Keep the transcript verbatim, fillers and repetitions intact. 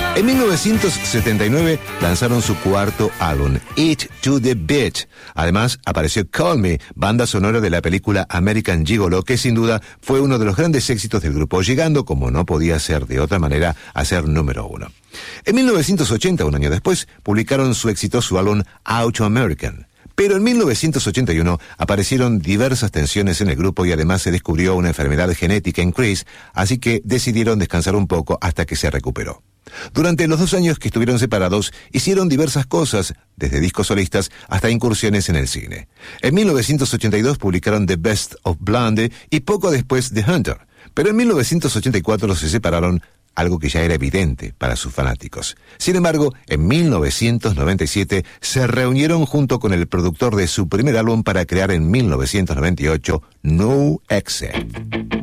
En mil novecientos setenta y nueve lanzaron su cuarto álbum, Eat to the Beat. Además, apareció Call Me, banda sonora de la película American Gigolo, que sin duda fue uno de los grandes éxitos del grupo, llegando, como no podía ser de otra manera, a ser número uno. En mil novecientos ochenta, un año después, publicaron su exitoso álbum Out to American. Pero en mil novecientos ochenta y uno aparecieron diversas tensiones en el grupo y además se descubrió una enfermedad genética en Chris, así que decidieron descansar un poco hasta que se recuperó. Durante los dos años que estuvieron separados, hicieron diversas cosas, desde discos solistas hasta incursiones en el cine. En mil novecientos ochenta y dos publicaron The Best of Blonde y poco después The Hunter. Pero en mil novecientos ochenta y cuatro se separaron, algo que ya era evidente para sus fanáticos. Sin embargo, en mil novecientos noventa y siete se reunieron junto con el productor de su primer álbum para crear en mil novecientos noventa y ocho No Exit.